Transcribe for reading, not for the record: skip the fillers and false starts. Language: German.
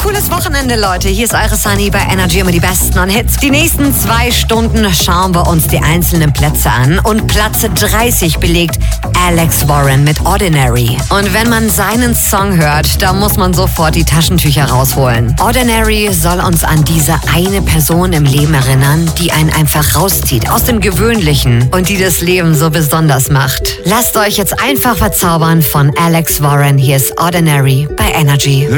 cooles Wochenende, Leute. Hier ist eure Sunny bei Energy, immer die besten an Hits. Die nächsten 2 Stunden schauen wir uns die einzelnen Plätze an. Und Platz 30 belegt Alex Warren mit Ordinary. Und wenn man seinen Song hört, da muss man sofort die Taschentücher rausholen. Ordinary soll uns an diese eine Person im Leben erinnern, die einen einfach rauszieht aus dem Gewöhnlichen und die das Leben so besonders macht. Lasst euch jetzt einfach verzaubern von Alex Warren. Hier ist Ordinary bei Energy.